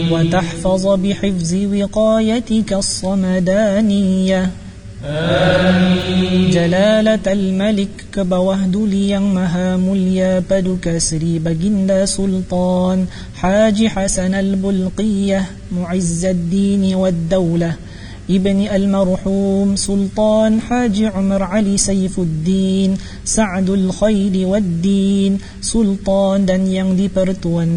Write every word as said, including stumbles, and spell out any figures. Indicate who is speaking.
Speaker 1: وتحفظ بحفظ وقايتك الصمدانية.
Speaker 2: Amin.
Speaker 1: Jalalatal Malik, kebawah duli yang maha mulia paduka Sri Baginda Sultan Haji Hasan Al-Bulqiyah Mu'izzaddin wad-Daulah Ibni Al-Marhum Sultan Haji Umar Ali Saifuddin Sa'dul Khairi wad-Din Sultan dan yang dipertuan